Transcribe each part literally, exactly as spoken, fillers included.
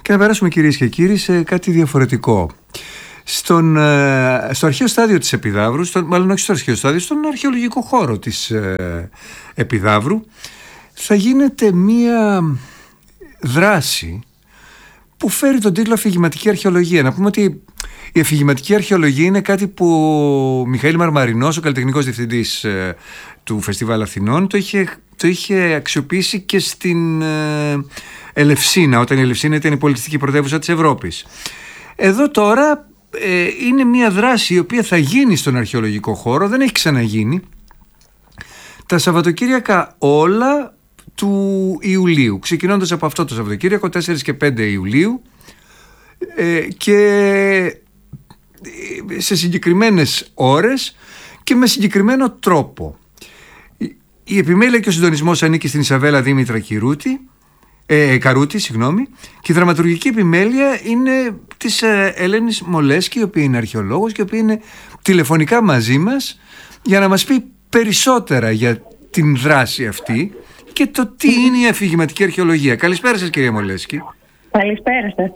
Και να περάσουμε, κυρίες και κύριοι, σε κάτι διαφορετικό. Στον, στο αρχαίο στάδιο της Επιδαύρου, στο, μάλλον όχι στο αρχαίο στάδιο, στον αρχαιολογικό χώρο της ε, Επιδαύρου, θα γίνεται μία δράση που φέρει τον τίτλο Αφηγηματική Αρχαιολογία. Να πούμε ότι η αφηγηματική αρχαιολογία είναι κάτι που ο Μιχαήλ Μαρμαρινός, ο καλλιτεχνικός διευθυντής ε, του Φεστιβάλ Αθηνών, το είχε, το είχε αξιοποιήσει και στην ε, Ελευσίνα, όταν η Ελευσίνα ήταν η πολιτιστική πρωτεύουσα της Ευρώπης. Εδώ τώρα ε, είναι μια δράση η οποία θα γίνει στον αρχαιολογικό χώρο, δεν έχει ξαναγίνει, τα Σαββατοκύριακα όλα του Ιουλίου, ξεκινώντας από αυτό το Σαββατοκύριακο τέσσερα και πέντε Ιουλίου, ε, και σε συγκεκριμένες ώρες και με συγκεκριμένο τρόπο. Η επιμέλεια και ο συντονισμός ανήκει στην Ισαβέλα Δήμητρα Κυρούτη, ε, Καρούτη, συγγνώμη, και η δραματουργική επιμέλεια είναι της ε, Ελένης Μολέσκη, η οποία είναι αρχαιολόγος και η οποία είναι τηλεφωνικά μαζί μας για να μας πει περισσότερα για την δράση αυτή και το τι είναι η αφηγηματική αρχαιολογία. Καλησπέρα σας, κυρία Μολέσκη. Καλησπέρα σας.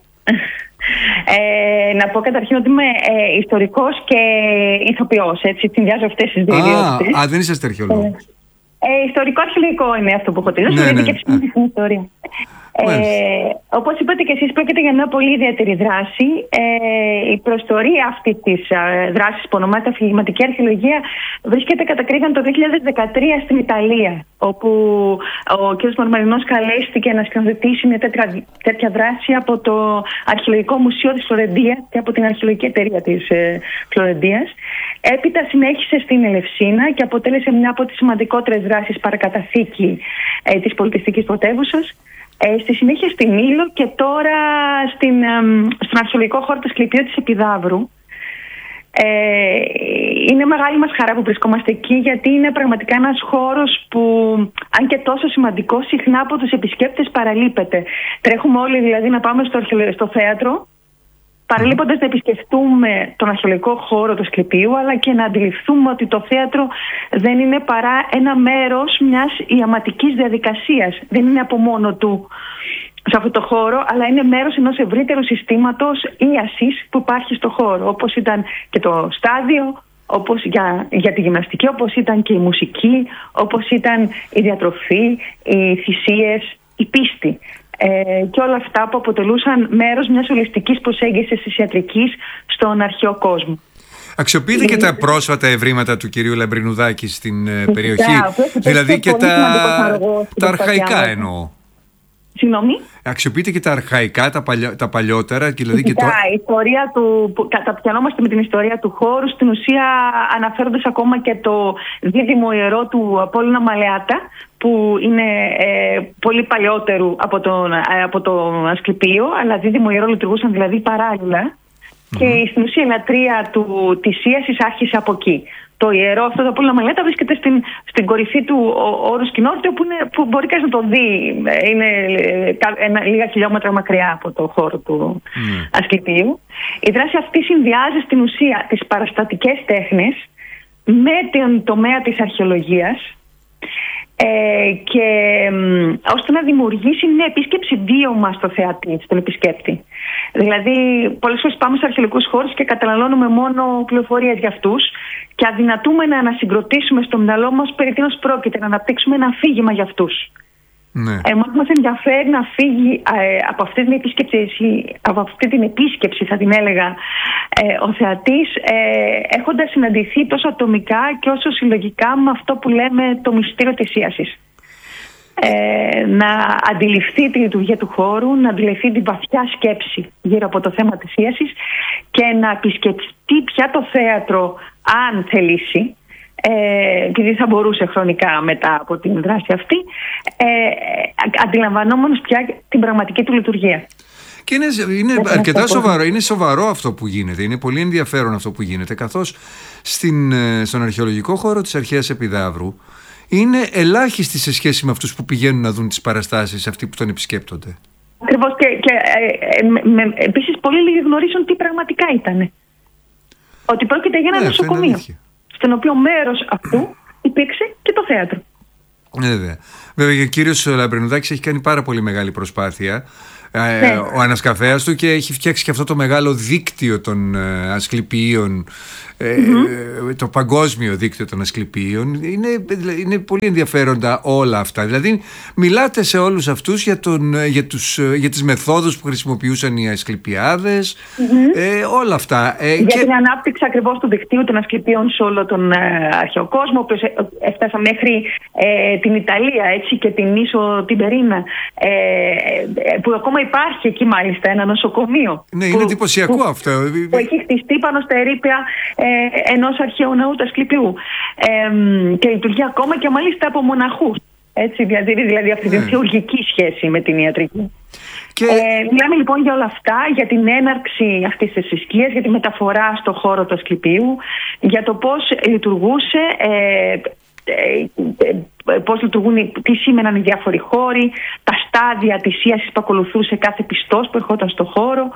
Ε, να πω καταρχήν ότι είμαι ε, ιστορικός και ηθοποιός, έτσι, συνδυάζω αυτές τις δύο ιδιότητες. Α, α, δεν είσαστε αρχαιολόγος. Ε, ιστορικό αρχαιολογικό είναι αυτό που έχω τελειώσει, ναι, ναι, ναι. και στην ιστορία. Ε, όπως είπατε και εσείς, πρόκειται για μια πολύ ιδιαίτερη δράση. Ε, η προϊστορία αυτή της ε, δράσης που ονομάζεται Αφηγηματική Αρχαιολογία βρίσκεται κατακρίγαν το δύο χιλιάδες δεκατρία στην Ιταλία, όπου ο κ. Μαρμαρινός καλέστηκε να σκηνοθετήσει μια τέτοια, τέτοια δράση από το Αρχαιολογικό Μουσείο της Φλωρεντίας και από την Αρχαιολογική Εταιρεία της ε, Φλωρεντίας. Έπειτα συνέχισε στην Ελευσίνα και αποτέλεσε μια από τις σημαντικότερες δράσεις παρακαταθήκη ε, της πολιτιστικής πρωτεύουσας. Ε, στη συνέχεια στην Ήλο και τώρα στην, ε, στον αρχαιολογικό χώρο του Σκληπιού της Επιδαύρου. Ε, είναι μεγάλη μας χαρά που βρισκόμαστε εκεί, γιατί είναι πραγματικά ένας χώρος που, αν και τόσο σημαντικό, συχνά από τους επισκέπτες παραλείπεται. Τρέχουμε όλοι δηλαδή να πάμε στο, στο θέατρο, παραλείποντας να επισκεφτούμε τον αρχαιολογικό χώρο του Σκληπίου, αλλά και να αντιληφθούμε ότι το θέατρο δεν είναι παρά ένα μέρος μιας ιαματικής διαδικασίας. Δεν είναι από μόνο του σε αυτό το χώρο, αλλά είναι μέρος ενός ευρύτερου συστήματος ίασης που υπάρχει στο χώρο, όπως ήταν και το στάδιο, όπως για, για τη γυμναστική, όπως ήταν και η μουσική, όπως ήταν η διατροφή, οι θυσίες, η πίστη. Ε, και όλα αυτά που αποτελούσαν μέρος μιας ολιστικής προσέγγισης της ιατρικής στον αρχαίο κόσμο. Αξιοποιείτε και τα πρόσφατα ευρήματα του κυρίου Λαμπρινουδάκη στην Φυσικά, περιοχή, δηλαδή και τα, τα αρχαϊκά εννοώ. Συγγνώμη. Αξιοποιείτε και τα αρχαϊκά, τα, παλιο, τα παλιότερα. Δηλαδή Φυσικά, και το... η ιστορία του, καταπιανόμαστε με την ιστορία του χώρου, στην ουσία αναφέροντας ακόμα και το δίδυμο ιερό του Απόλλωνα Μαλεάτα, που είναι ε, πολύ παλιότερο από, τον, ε, από το Ασκληπείο, αλλά δίδυμο ιερό λειτουργούσαν δηλαδή παράλληλα. Mm-hmm. Και στην ουσία η λατρεία του, της ίασης άρχισε από εκεί. Το ιερό αυτό το Απόλλωνα Μαλεάτα βρίσκεται στην, στην κορυφή του όρους Κοινόρτιο, που, που μπορεί κανείς να το δει. Είναι ένα, λίγα χιλιόμετρα μακριά από το χώρο του mm. Ασκληπείου. Η δράση αυτή συνδυάζει στην ουσία τις παραστατικές τέχνες με τον τομέα της αρχαιολογίας, Ε, και μ, ώστε να δημιουργήσει μια επίσκεψη βίωμα στο θεατή, στον επισκέπτη. Δηλαδή, πολλές φορές πάμε σε αρχαιολογικούς χώρους και καταναλώνουμε μόνο πληροφορίες για αυτούς και αδυνατούμε να ανασυγκροτήσουμε στο μυαλό μας περί τίνος πρόκειται, να αναπτύξουμε ένα αφήγημα για αυτούς. Ναι. Εμάς μας ενδιαφέρει να φύγει ε, από, αυτή την επίσκεψη, από αυτή την επίσκεψη, θα την έλεγα, ε, ο θεατής, ε, έχοντας συναντηθεί τόσο ατομικά και όσο συλλογικά με αυτό που λέμε το μυστήριο της ίασης. Ε, να αντιληφθεί τη λειτουργία του χώρου, να αντιληφθεί την βαθιά σκέψη γύρω από το θέμα της ίασης και να επισκεφτεί πια το θέατρο, αν θελήσει, Ε, επειδή θα μπορούσε χρονικά μετά από την δράση αυτή, ε, αντιλαμβανόμενος πια την πραγματική του λειτουργία. Και είναι, είναι αρκετά σοβαρό, είναι σοβαρό αυτό που γίνεται, είναι πολύ ενδιαφέρον αυτό που γίνεται, καθώς στην, στον αρχαιολογικό χώρο της αρχαίας Επιδαύρου είναι ελάχιστοι σε σχέση με αυτούς που πηγαίνουν να δουν τις παραστάσεις, αυτοί που τον επισκέπτονται. Ακριβώς, και, και ε, ε, επίσης πολύ λίγοι γνωρίζουν τι πραγματικά ήταν. Ότι πρόκειται για ένα ναι, νοσοκομείο, στον οποίο μέρος αυτού υπήρξε και το θέατρο. Βέβαια. Βέβαια και ο κύριος Λαμπρινουδάκης έχει κάνει πάρα πολύ μεγάλη προσπάθεια, ναι. ο ανασκαφέας του, και έχει φτιάξει και αυτό το μεγάλο δίκτυο των ασκληπιείων, mm-hmm. το παγκόσμιο δίκτυο των ασκληπιείων. Είναι, είναι πολύ ενδιαφέροντα όλα αυτά. Δηλαδή μιλάτε σε όλους αυτούς για, τον, για, τους, για τις μεθόδους που χρησιμοποιούσαν οι ασκληπιάδες, mm-hmm. ε, όλα αυτά. Ε, για και... την ανάπτυξη ακριβώς του δικτύου των ασκληπιείων σε όλο τον ε, αρχαίο κόσμο, που έφτασα μέχρι ε, την Ιταλία, έτσι, και την Ίσο Τιμπερίνα, ε, που ακόμα υπάρχει εκεί μάλιστα ένα νοσοκομείο. Ναι, είναι εντυπωσιακό που, αυτό. Που έχει χτιστεί πάνω στα ερείπια ε, ενός αρχαίου ναού του Ασκληπιού. Ε, και λειτουργεί ακόμα και μάλιστα από μοναχούς. Έτσι, διατηρεί δηλαδή αυτή την θεουργική σχέση με την ιατρική. Και... Ε, μιλάμε λοιπόν για όλα αυτά, για την έναρξη αυτής της θρησκείας, για τη μεταφορά στο χώρο του Ασκληπίου, για το πώς λειτουργούσε, ε, ε, πώς λειτουργούν, τι σήμαιναν οι διάφοροι χώροι, τα στάδια της ίασης που ακολουθούσε κάθε πιστός που ερχόταν στο χώρο.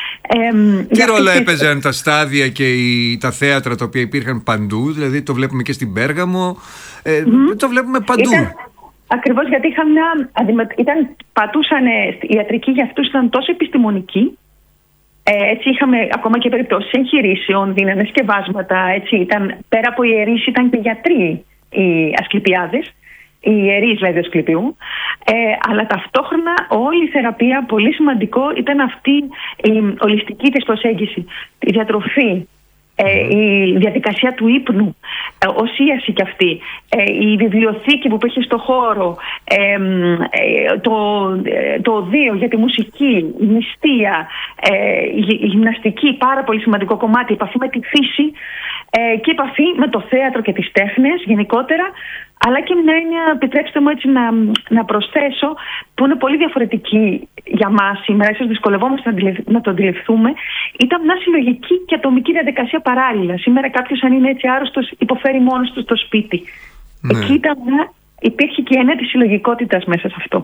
Ε, τι ρόλο αυτές... έπαιζαν τα στάδια και οι, τα θέατρα τα οποία υπήρχαν παντού, δηλαδή το βλέπουμε και στην Πέργαμο, ε, mm-hmm. το βλέπουμε παντού. Ήταν... Ακριβώς γιατί είχαν μια, ήταν, πατούσαν, η ιατρική για αυτούς ήταν τόσο επιστημονική, ε, έτσι είχαμε ακόμα και περιπτώσεις εγχειρήσεων, δίνανε σκευάσματα, έτσι ήταν, πέρα από ιερείς ήταν και γιατροί οι Ασκληπιάδες, οι ιερείς δηλαδή του Ασκληπιού, ε, αλλά ταυτόχρονα όλη η θεραπεία, πολύ σημαντικό ήταν αυτή η ολιστική της προσέγγιση, η διατροφή, Ε, η διαδικασία του ύπνου, ε, ως ίαση κι αυτή, ε, η βιβλιοθήκη που είχε στο χώρο, ε, ε, το, ε, το οδείο για τη μουσική, η νηστεία, ε, η, η γυμναστική, πάρα πολύ σημαντικό κομμάτι, η επαφή με τη φύση ε, και η επαφή με το θέατρο και τις τέχνες γενικότερα, αλλά και μια έννοια, επιτρέψτε μου έτσι να, να προσθέσω, που είναι πολύ διαφορετική για μας σήμερα, ίσως δυσκολευόμαστε να, να το αντιληφθούμε, ήταν μια συλλογική και ατομική διαδικασία παράλληλα. Σήμερα κάποιος, αν είναι έτσι άρρωστος, υποφέρει μόνος του στο σπίτι. Ναι. Εκεί ήταν μια, υπήρχε και η έννοια της συλλογικότητας μέσα σε αυτό.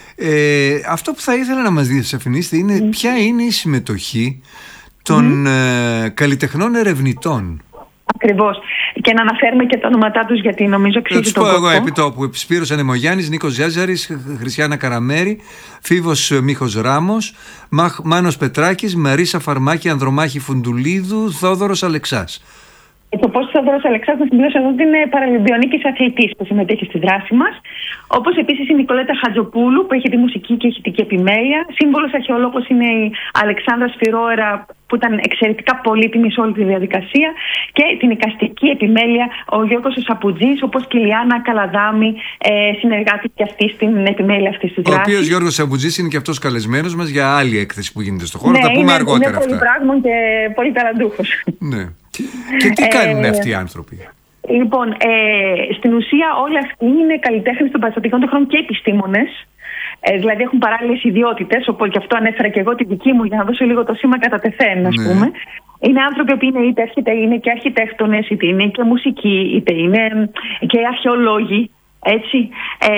Ε, αυτό που θα ήθελα να μας διασαφηνίσετε είναι mm. ποια είναι η συμμετοχή των mm. ε, καλλιτεχνών ερευνητών. Ακριβώς. Και να αναφέρουμε και τα ονόματά τους, γιατί νομίζω αξίζει τον κόπο. Θα τους πω εγώ επί τόπου. Σπύρος Ανεμογιάννης, Νίκος Ζιάζαρης, Χριστιάνα Καραμέρη, Φίβος Μίχος Ράμος, Μαχ, Μάνος Πετράκης, Μαρίσα Φαρμάκη, Ανδρομάχη Φουντουλίδου, Θόδωρος Αλεξάς. Το πώς ο Θόδωρος Αλεξάς, να συμπληρώσω εδώ, ότι είναι παραλυμπιονίκης αθλητής που συμμετέχει στη δράση μας. Όπως επίσης η Νικολέτα Χατζοπούλου, που έχει τη μουσική και ηχητική επιμέλεια. Σύμβολος αρχαιολόγος είναι η Αλεξάνδρα Σφυρόερα, που ήταν εξαιρετικά πολύτιμη σε όλη τη διαδικασία. Και την εικαστική επιμέλεια ο Γιώργος Σαπουτζής, όπως και η Λιάννα Καλαδάμη, ε, συνεργάτη και αυτή στην επιμέλεια αυτής της δράσης. Ο οποίος Γιώργος Σαπουτζής είναι και αυτός καλεσμένος μας για άλλη έκθεση που γίνεται στο χώρο. Ναι, θα πούμε είναι, αργότερα είναι αυτά. Είναι πολύ πράγμα και πολύ ταλαντούχος. Ναι. Και τι κάνουν ε, αυτοί οι άνθρωποι? Λοιπόν, ε, στην ουσία όλοι αυτοί είναι καλλιτέχνες των παραστατικών τεχνών και επιστήμονες. Ε, δηλαδή έχουν παράλληλες ιδιότητες, οπότε και αυτό ανέφερα και εγώ τη δική μου για να δώσω λίγο το σήμα κατά τεθέν, ας ναι. πούμε. Είναι άνθρωποι που είναι είτε, είτε είναι και αρχιτέκτονες, είτε είναι και μουσικοί, είτε είναι και αρχαιολόγοι. Έτσι, ε,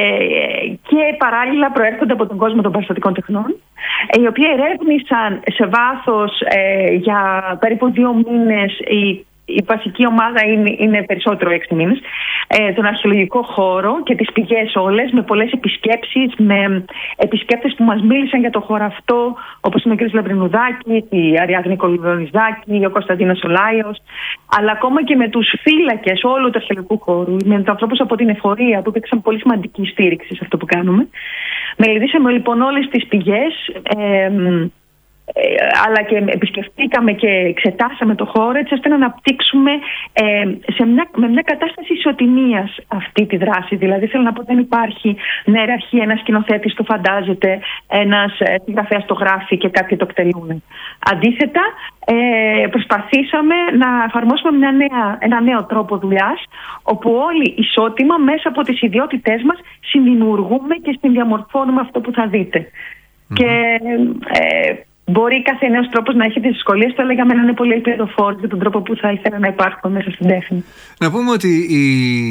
και παράλληλα προέρχονται από τον κόσμο των παραστατικών τεχνών, οι οποίοι ερεύνησαν σε βάθος ε, για περίπου δύο μήνες, η, η βασική ομάδα είναι, είναι περισσότερο έξι μήνες, ε, τον αρχαιολογικό χώρο και τις πηγές όλες, με πολλές επισκέψεις, με επισκέπτες που μας μίλησαν για το χώρο αυτό, όπως είναι ο κ. Λαμπρινουδάκη, η Αριάδνη Κολυδονιζάκη, ο Κωνσταντίνος Ολάιος, αλλά ακόμα και με τους φύλακες όλου του αρχαιολογικού χώρου, με τους ανθρώπους από την εφορία που υπήρξαν πολύ σημαντική στήριξη σε αυτό που κάνουμε. Μελετήσαμε λοιπόν όλες τις πηγές, ε, Ε, αλλά και επισκεφτήκαμε και εξετάσαμε το χώρο, έτσι ώστε να αναπτύξουμε ε, σε μια, με μια κατάσταση ισοτιμίας αυτή τη δράση. Δηλαδή θέλω να πω ότι δεν υπάρχει μια ιεραρχία, ένας σκηνοθέτης το φαντάζεται, ένας συγγραφέας το γράφει και κάποιοι το εκτελούν. Αντίθετα, ε, προσπαθήσαμε να εφαρμόσουμε μια νέα, ένα νέο τρόπο δουλειάς, όπου όλοι ισότιμα μέσα από τις ιδιότητές μας συνδημιουργούμε και συνδιαμορφώνουμε αυτό που θα δείτε. Mm-hmm. Και ε, μπορεί κάθε νέος τρόπος να έχει τις δυσκολίες του, αλλά για μένα είναι πολύ ελπιδοφόρο για τον τρόπο που θα ήθελα να υπάρχουν μέσα στην τέχνη. Να πούμε ότι οι,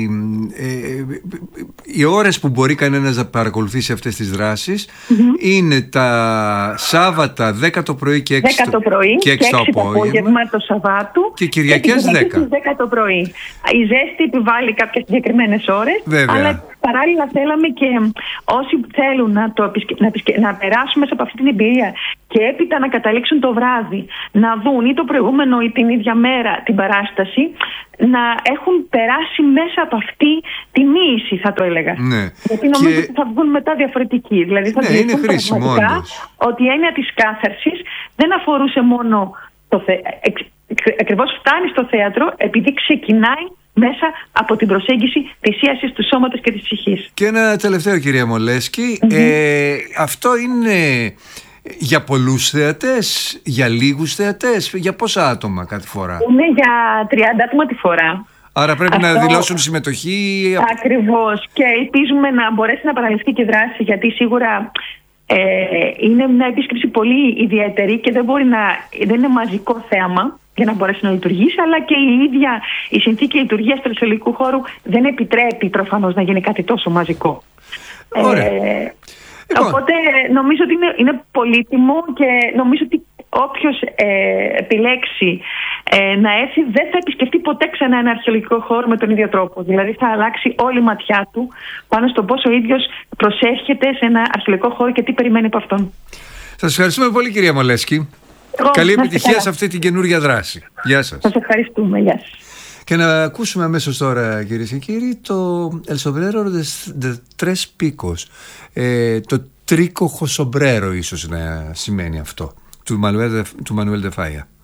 ε, οι ώρες που μπορεί κανένας να παρακολουθήσει αυτές τις δράσεις mm-hmm. είναι τα Σάββατα δέκα το πρωί και έξι το, πρωί και έξι το απόγευμα το Σαββάτου και Κυριακές δέκα. δέκα το πρωί. Η ζέστη επιβάλλει κάποιες συγκεκριμένες ώρες, βέβαια. Αλλά παράλληλα θέλαμε και όσοι θέλουν να, το επισκε... να, επισκε... να περάσουν μέσα από αυτή την εμπειρία και έπειτα να καταλήξουν το βράδυ, να δουν ή το προηγούμενο ή την ίδια μέρα την παράσταση, να έχουν περάσει μέσα από αυτή τη μοίηση, θα το έλεγα. Ναι. Γιατί νομίζω και... ότι θα βγουν μετά διαφορετικοί. Δηλαδή θα ναι, είναι χρήσιμο ότι η έννοια της κάθαρσης δεν αφορούσε μόνο το θε... ακριβώς φτάνει στο θέατρο επειδή ξεκινάει μέσα από την προσέγγιση θυσίασης του σώματος και της ψυχής. Και ένα τελευταίο, κυρία Μολέσκη, mm-hmm. ε, αυτό είναι για πολλούς θεατές, για λίγους θεατές, για πόσα άτομα κάθε φορά? Είναι για τριάντα άτομα τη φορά. Άρα πρέπει αυτό... να δηλώσουν συμμετοχή. Ακριβώς, και ελπίζουμε να μπορέσει να παραλυφθεί και δράση, γιατί σίγουρα ε, είναι μια επίσκεψη πολύ ιδιαίτερη και δεν μπορεί να, δεν είναι μαζικό θέαμα για να μπορέσει να λειτουργήσει, αλλά και η ίδια η συνθήκη λειτουργίας του αρχαιολογικού χώρου δεν επιτρέπει προφανώς να γίνει κάτι τόσο μαζικό. Ωραία. Ε, λοιπόν. Οπότε νομίζω ότι είναι, είναι πολύτιμο και νομίζω ότι όποιος ε, επιλέξει ε, να έρθει δεν θα επισκεφτεί ποτέ ξανά ένα αρχαιολογικό χώρο με τον ίδιο τρόπο. Δηλαδή θα αλλάξει όλη η ματιά του πάνω στο πόσο ο ίδιος προσέρχεται σε ένα αρχαιολογικό χώρο και τι περιμένει από αυτόν. Σας ευχαριστούμε πολύ, κυρία Μολέσκη. Εγώ, καλή επιτυχία καλά σε αυτή την καινούργια δράση. Γεια σας. Σας ευχαριστούμε. Γεια σας. Και να ακούσουμε αμέσως τώρα, κυρίες και κύριοι, το El Sombrero de Tres Picos. Ε, το τρίκοχο σομπρέρο ίσως να σημαίνει αυτό, του Μανουέλ de Falla.